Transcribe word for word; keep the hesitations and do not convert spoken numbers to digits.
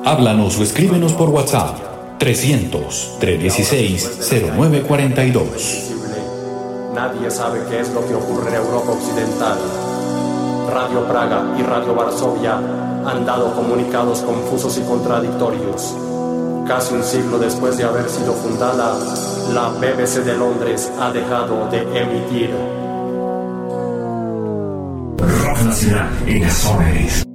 Háblanos o escríbenos por WhatsApp trescientos, trescientos dieciséis, cero nueve cuarenta y dos. Nadie sabe qué es lo que ocurre en Europa Occidental. Radio Praga y Radio Varsovia han dado comunicados confusos y contradictorios. Casi un siglo después de haber sido fundada, la B B C de Londres ha dejado de emitir. Rock Nacional en Azores.